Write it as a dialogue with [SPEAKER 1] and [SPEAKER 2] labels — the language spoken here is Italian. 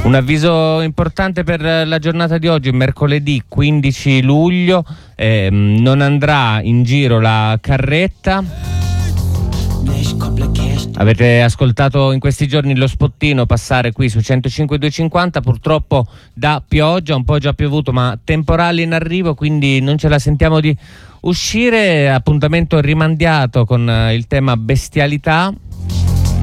[SPEAKER 1] Un avviso importante per la giornata di oggi, mercoledì 15 luglio, non andrà in giro la carretta. Avete ascoltato in questi giorni lo spottino passare qui su 105.250, purtroppo da pioggia, un po' già piovuto ma temporali in arrivo, quindi non ce la sentiamo di uscire. Appuntamento rimandato con il tema bestialità.